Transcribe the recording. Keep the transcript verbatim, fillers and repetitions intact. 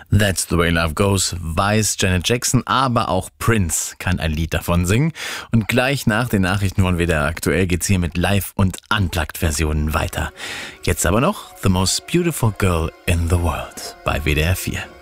That's the way love goes, weiß Janet Jackson, aber auch Prince kann ein Lied davon singen. Und gleich nach den Nachrichten von W D R aktuell geht's hier mit Live- und Unplugged-Versionen weiter. Jetzt aber noch The Most Beautiful Girl in the World bei W D R vier.